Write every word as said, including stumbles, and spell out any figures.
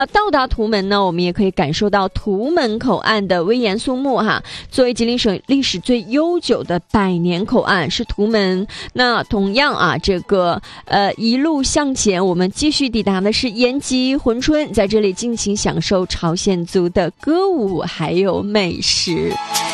到达图门呢，我们也可以感受到图门口岸的威严肃穆哈。作为吉林省历史最悠久的百年口岸，是图门。那同样啊，这个呃一路向前，我们继续抵达的是延吉珲春，在这里尽情享受朝鲜族的歌舞还有美食。